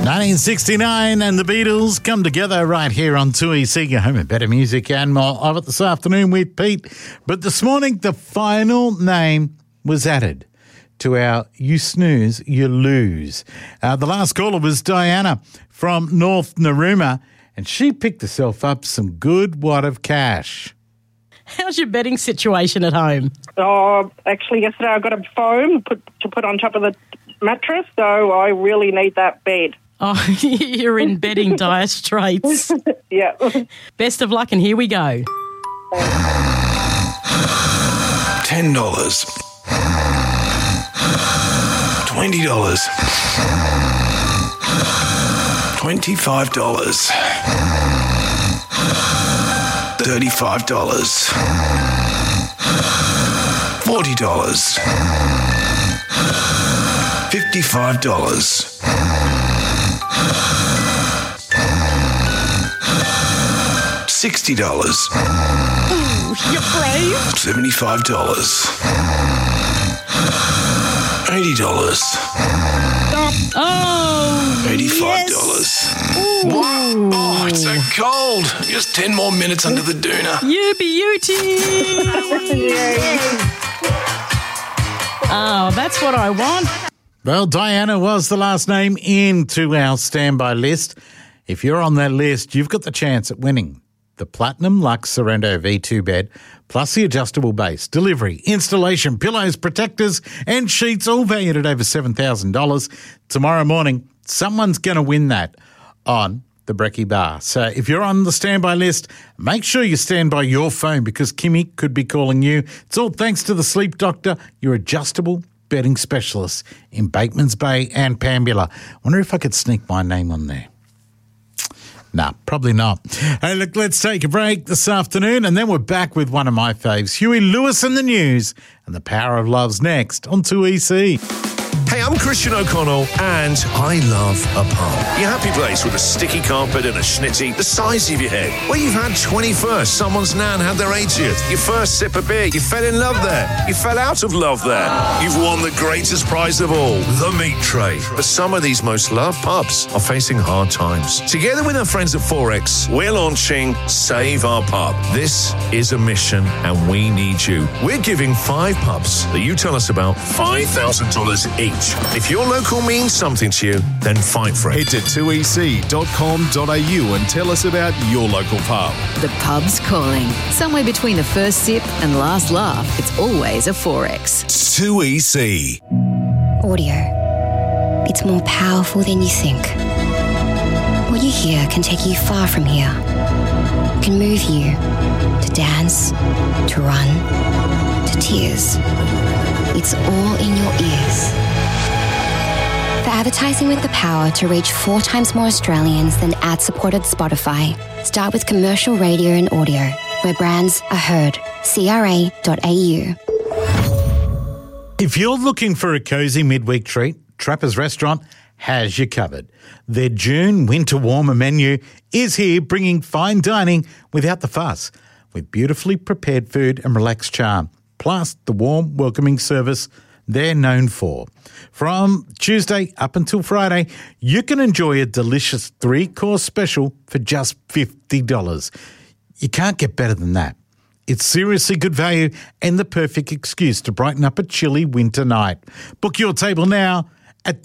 1969 and the Beatles come together right here on 2EC, your home of better music and more of it this afternoon with Pete. But this morning, the final name was added to our You Snooze, You Lose. The last caller was Diana from North Narooma, and she picked herself up some good wad of cash. How's your bedding situation at home? Oh, actually, yesterday I got a foam to put on top of the mattress, so I really need that bed. Oh, you're in bedding dire straits. Yeah. Best of luck, and here we go. $10. $20. $25. $35. $40. $55. $60. Ooh, you're brave. $75. $80. Oh, $85. yes. What? Oh, it's so cold. Just 10 more minutes under the doona. You beauty. Oh, that's what I want. Well, Diana was the last name into our standby list. If you're on that list, you've got the chance at winning the Platinum Luxe Sorrento V2 bed, plus the adjustable base, delivery, installation, pillows, protectors, and sheets, all valued at over $7,000. Tomorrow morning, someone's going to win that on the Brekkie Bar. So if you're on the standby list, make sure you stand by your phone because Kimmy could be calling you. It's all thanks to the Sleep Doctor, your adjustable bedding specialist in Batemans Bay and Pambula. Wonder if I could sneak my name on there. Nah, probably not. Hey, look, let's take a break this afternoon and then we're back with one of my faves, Huey Lewis and the News, and The Power of Love's next on 2EC. Hey, I'm Christian O'Connell, and I love a pub. Your happy place with a sticky carpet and a schnitty the size of your head. Where you've had 21st, someone's nan had their 80th. Your first sip of beer, you fell in love there. You fell out of love there. You've won the greatest prize of all, the meat tray. But some of these most loved pubs are facing hard times. Together with our friends at Forex, we're launching Save Our Pub. This is a mission, and we need you. We're giving 5 pubs that you tell us about $5,000 each. If your local means something to you, then fight for it. Head to 2ec.com.au and tell us about your local pub. The pub's calling. Somewhere between the first sip and last laugh, it's always a Forex. 2EC. Audio. It's more powerful than you think. What you hear can take you far from here. It can move you to dance, to run, to tears. It's all in your ears. For advertising with the power to reach 4 times more Australians than ad-supported Spotify, start with commercial radio and audio, where brands are heard. CRA.au. If you're looking for a cosy midweek treat, Trappers Restaurant has you covered. Their June winter warmer menu is here, bringing fine dining without the fuss, with beautifully prepared food and relaxed charm, plus the warm, welcoming service they're known for. From Tuesday up until Friday, you can enjoy a delicious 3-course special for just $50. You can't get better than that. It's seriously good value and the perfect excuse to brighten up a chilly winter night. Book your table now at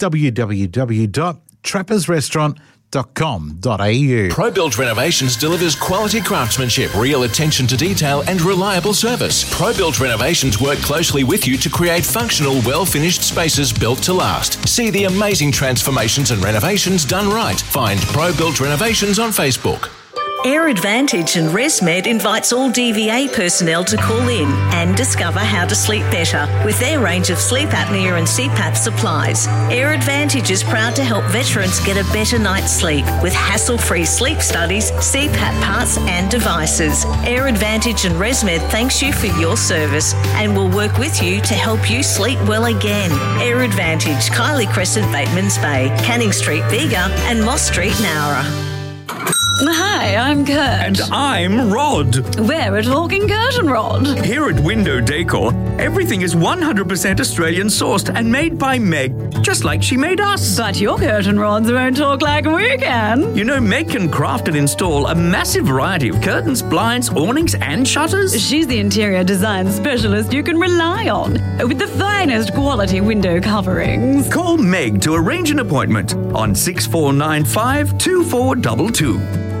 www.trappersrestaurant.com.au. ProBuild Renovations delivers quality craftsmanship, real attention to detail and reliable service. ProBuild Renovations work closely with you to create functional, well-finished spaces built to last. See the amazing transformations and renovations done right. Find ProBuild Renovations on Facebook. Air Advantage and ResMed invites all DVA personnel to call in and discover how to sleep better with their range of sleep apnea and CPAP supplies. Air Advantage is proud to help veterans get a better night's sleep with hassle-free sleep studies, CPAP parts and devices. Air Advantage and ResMed thanks you for your service and will work with you to help you sleep well again. Air Advantage, Kylie Crescent, Batemans Bay, Canning Street, Bega and Moss Street, Nowra. Hi, I'm Kurt. And I'm Rod. We're a talking curtain rod. Here at Window Decor, Everything is 100% Australian sourced and made by Meg, just like she made us. But your curtain rods won't talk like we can. You know, Meg can craft and install a massive variety of curtains, blinds, awnings and shutters. She's the interior design specialist you can rely on, with the finest quality window coverings. Call Meg to arrange an appointment on 6495 2422.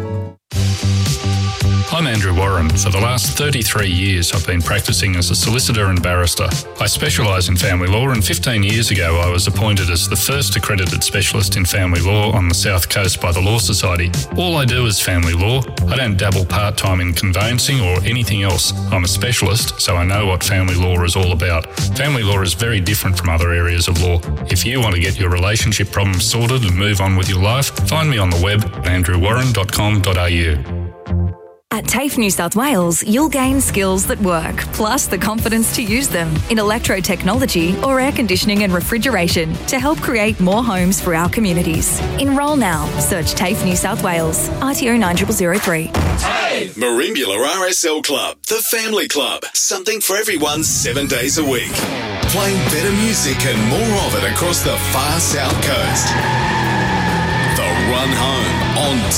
I'm Andrew Warren. For the last 33 years, I've been practicing as a solicitor and barrister. I specialise in family law, and 15 years ago I was appointed as the first accredited specialist in family law on the South Coast by the Law Society. All I do is family law. I don't dabble part-time in conveyancing or anything else. I'm a specialist, so I know what family law is all about. Family law is very different from other areas of law. If you want to get your relationship problems sorted and move on with your life, find me on the web at andrewwarren.com.au. At TAFE New South Wales, you'll gain skills that work, plus the confidence to use them in electro-technology or air conditioning and refrigeration to help create more homes for our communities. Enrol now. Search TAFE New South Wales, RTO 9003. Hey! Marimbula RSL Club, the family club. Something for everyone 7 days a week. Playing better music and more of it across the far south coast. The Run Home on